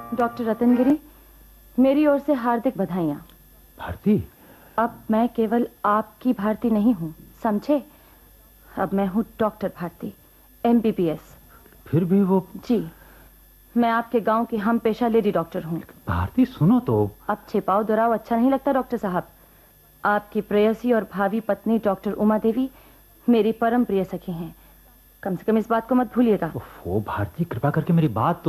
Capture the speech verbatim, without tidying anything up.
Doctor Ratnagiri, मेरी ओर से हार्दिक बधाइयाँ। भारती? अब मैं केवल आपकी भारती नहीं हूँ, समझे? अब मैं हूँ doctor Bharti, M B B S. फिर भी वो... जी, मैं आपके गांव की हम पेशा लेडी डॉक्टर हूँ। भारती सुनो तो। अब छिपाओ दुराओ अच्छा नहीं लगता डॉक्टर साहब। आपकी प्रेयसी और भावी पत्नी डॉक्टर उमा देवी मेरी परम प्रिय सखी हैं। कम से कम इस बात को मत भूलिएगा। वो भारती, कृपा करके मेरी बात तो